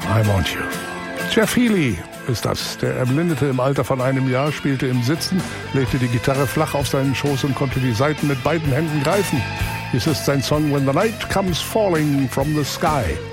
I Want You. Jeff Healey ist das. Der Erblindete im Alter von 1 Jahr spielte im Sitzen, legte die Gitarre flach auf seinen Schoß und konnte die Saiten mit beiden Händen greifen. Dies ist sein Song When the Night Comes Falling from the Sky.